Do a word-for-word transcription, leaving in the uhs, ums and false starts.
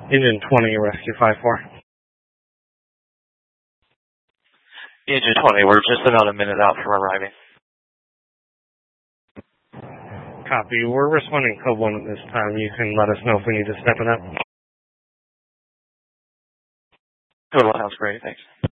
Engine twenty, Rescue five four. Engine twenty, we're just about a minute out from arriving. Copy. We're responding code one at this time. You can let us know if we need to step it up. Code one sounds great, thanks.